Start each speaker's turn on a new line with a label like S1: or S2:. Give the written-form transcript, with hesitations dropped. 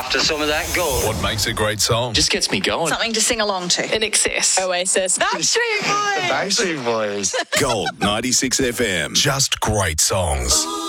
S1: after some of that gold.
S2: What makes a great song?
S3: Just gets me going.
S4: Something to sing along to.
S5: In Excess.
S4: Oasis. Backstreet Boys.
S3: Backstreet Boys.
S2: Gold 96 FM. Just great songs.